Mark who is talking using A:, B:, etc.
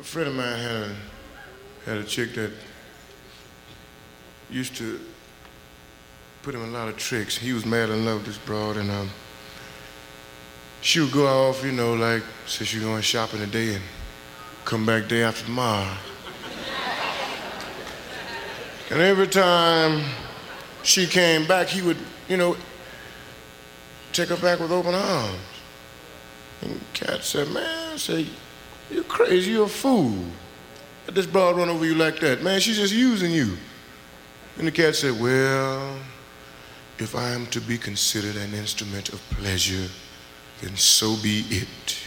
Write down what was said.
A: friend of mine had a chick that used to put him in a lot of tricks. He was mad in love with this broad, and she would go off, you know, like, say she going shopping today and come back day after tomorrow. And every time she came back, he would, you know, take her back with open arms. And Cat said, man, say, you're crazy, you're a fool. Let this broad run over you like that. Man, she's just using you. And the cat said, well, if I am to be considered an instrument of pleasure, then so be it.